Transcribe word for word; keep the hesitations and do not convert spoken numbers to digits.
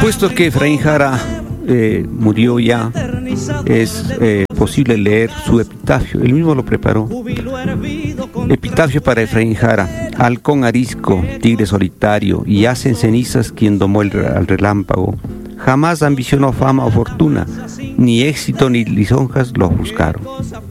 Puesto que Efraín Jara eh, murió ya, es eh, posible leer su epitafio. Él mismo lo preparó. Epitafio para Efraín Jara. Halcón arisco, tigre solitario, y yace en cenizas quien domó el, al relámpago. Jamás ambicionó fama o fortuna, ni éxito ni lisonjas lo buscaron.